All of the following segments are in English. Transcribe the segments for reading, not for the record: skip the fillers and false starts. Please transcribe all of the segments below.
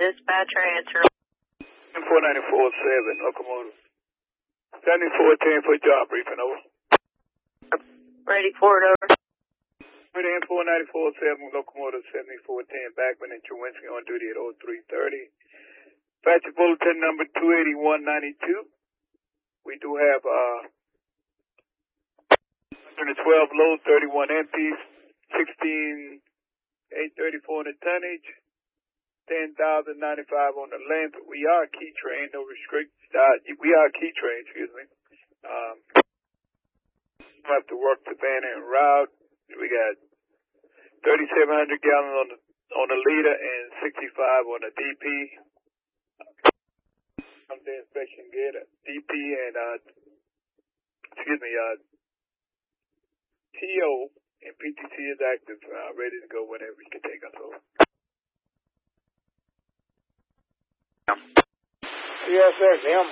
Dispatcher, answer. 4947, locomotive. 7410 for job briefing, over. Ready for it, over. Ready in 4947, locomotive 7410, Backman and Chewinski on duty at 0330. Dispatcher bulletin number 28192. We do have 112 load, 31 empties, 16,834 in the tonnage, 10,095 on the length. We are key train, no restrict. We are key train, excuse me. We have to work the van and route. We got 3,700 gallons on the leader and 65 on the DP. Comes the inspection gear, DP and TO and PTC is active, ready to go whenever you can take us over. Yes, sir. M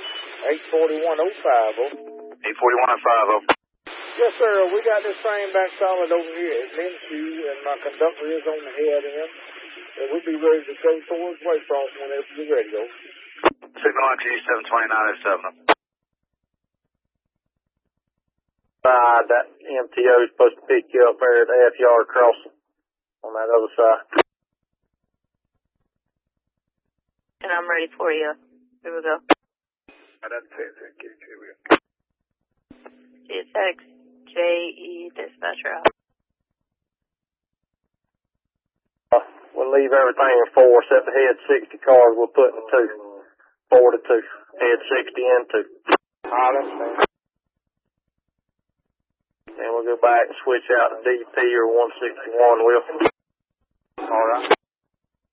84105. 84150. Yes, sir. We got this train back solid over here at Minshew, and my conductor is on the head end. And we'll be ready to go towards Waycross whenever you're ready, over. Signal on G72907. That MTO is supposed to pick you up there at the half-yard crossing on that other side. And I'm ready for you. Here we go. That's it. Here we go. GSX, JE, dispatcher out. We'll leave everything in 4, except the head 60 cars we'll put in 2. 4 to 2. Head 60 and 2. I understand. And we'll go back and switch out to DP or 161 wheel.